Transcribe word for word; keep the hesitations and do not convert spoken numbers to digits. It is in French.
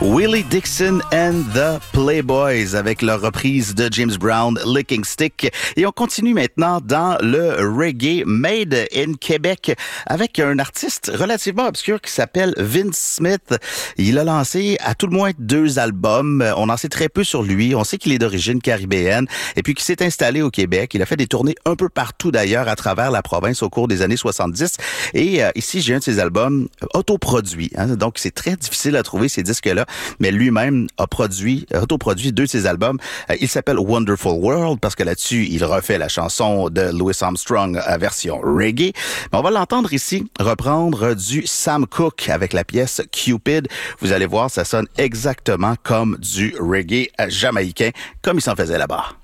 Willie Dixon and the Playboys avec leur reprise de James Brown, Licking Stick. Et on continue maintenant dans le reggae made in Québec avec un artiste relativement obscur qui s'appelle Vince Smith. Il a lancé à tout le moins deux albums. On en sait très peu sur lui. On sait qu'il est d'origine caribéenne et puis qu'il s'est installé au Québec. Il a fait des tournées un peu partout d'ailleurs à travers la province au cours des années soixante-dix. Et euh, ici, j'ai un de ses albums autoproduits. Hein, donc, c'est très difficile à trouver ces disques-là. Mais lui-même a produit, autoproduit deux de ses albums. Euh, il s'appelle Wonderful World parce que là-dessus, il refait la chanson de Louis Armstrong à version reggae. Mais on va l'entendre ici reprendre du Sam Cooke avec la pièce Cupid. Vous allez voir, ça sonne exactement comme du reggae jamaïcain, comme il s'en faisait là-bas.